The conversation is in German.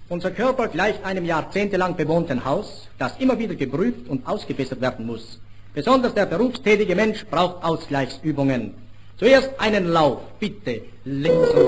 Unser Körper gleicht einem jahrzehntelang bewohnten Haus, das immer wieder geprüft und ausgebessert werden muss. Besonders der berufstätige Mensch braucht Ausgleichsübungen. Zuerst einen Lauf, bitte, links und